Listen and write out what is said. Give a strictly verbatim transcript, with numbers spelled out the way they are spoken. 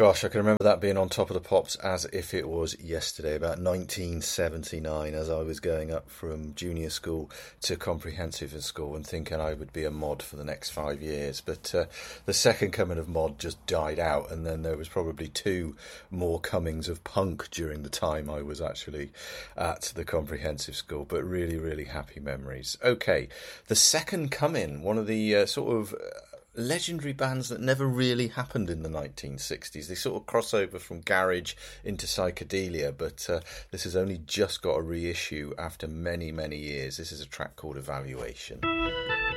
gosh, I can remember that being on Top of the Pops as if it was yesterday, about nineteen seventy-nine, as I was going up from junior school to comprehensive school and thinking I would be a mod for the next five years. But uh, the second coming of mod just died out, and then there was probably two more comings of punk during the time I was actually at the comprehensive school. But really, really happy memories. Okay, the second coming, one of the uh, sort of legendary bands that never really happened in the nineteen sixties. They sort of cross over from garage into psychedelia, but uh, this has only just got a reissue after many, many years. This is a track called Evaluation.